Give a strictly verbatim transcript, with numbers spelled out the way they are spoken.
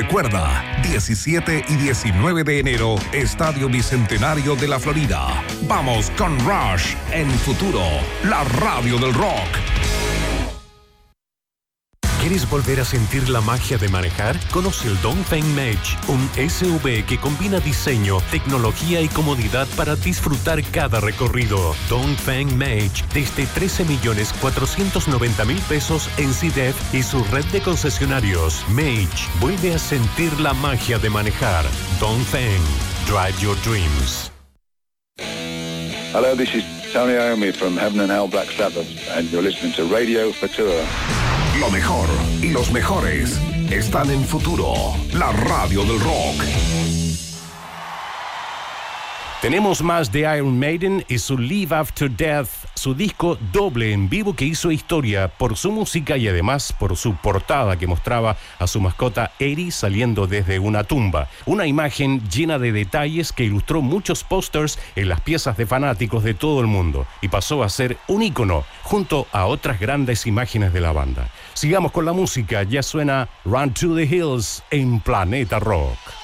Recuerda, diecisiete y diecinueve de enero, Estadio Bicentenario de la Florida. Vamos con Rush en Futuro, la radio del rock. ¿Quieres volver a sentir la magia de manejar? Conoce el Dongfeng Mage, un S U V que combina diseño, tecnología y comodidad para disfrutar cada recorrido. Dongfeng Mage, desde trece millones cuatrocientos noventa mil pesos en C D E F y su red de concesionarios. Mage, vuelve a sentir la magia de manejar. Dongfeng, drive your dreams. Hello, this is Tony Iommi from Heaven and Hell Black Sabbath, and you're listening to Radio Futura. Lo mejor y los mejores están en Futuro, la radio del rock. Tenemos más de Iron Maiden y su Live After Death, su disco doble en vivo que hizo historia por su música y además por su portada que mostraba a su mascota Eddie saliendo desde una tumba. Una imagen llena de detalles que ilustró muchos pósters en las piezas de fanáticos de todo el mundo y pasó a ser un ícono junto a otras grandes imágenes de la banda. Sigamos con la música, ya suena Run to the Hills en Planeta Rock.